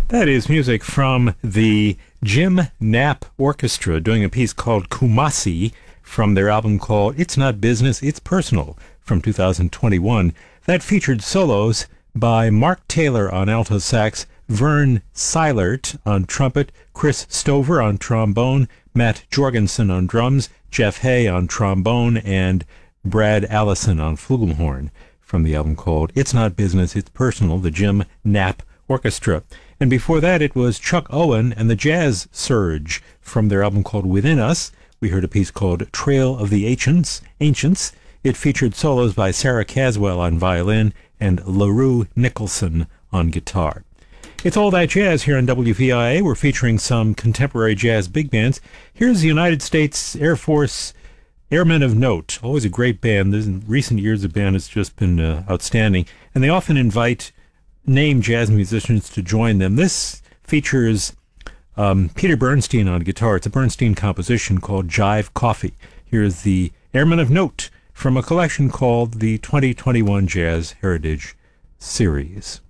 That is music from the Jim Knapp Orchestra doing a piece called Kumasi from their album called It's Not Business, It's Personal from 2021. That featured solos by Mark Taylor on alto sax, Vern Seilert on trumpet, Chris Stover on trombone, Matt Jorgensen on drums, Jeff Hay on trombone, and Brad Allison on flugelhorn from the album called It's Not Business, It's Personal, the Jim Knapp Orchestra. And before that, it was Chuck Owen and the Jazz Surge from their album called Within Us. We heard a piece called Trail of the Ancients. It featured solos by Sarah Caswell on violin and LaRue Nicholson on guitar. It's All That Jazz here on WVIA. We're featuring some contemporary jazz big bands. Here's the United States Air Force Airmen of Note. Always a great band. In recent years, the band has just been outstanding. And they often invite name jazz musicians to join them. This features Peter Bernstein on guitar. It's a Bernstein composition called Jive Coffee. Here's the Airmen of Note from a collection called the 2021 Jazz Heritage Series.